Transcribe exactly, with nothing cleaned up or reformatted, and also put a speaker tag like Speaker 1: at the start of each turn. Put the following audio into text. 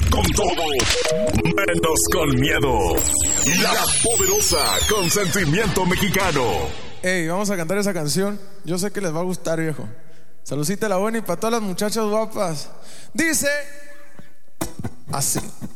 Speaker 1: con todo, menos con miedo. La Poderosa con sentimiento mexicano.
Speaker 2: Ey, vamos a cantar esa canción. Yo sé que les va a gustar, viejo. Saludcita a la buena y para todas las muchachas guapas. Dice así.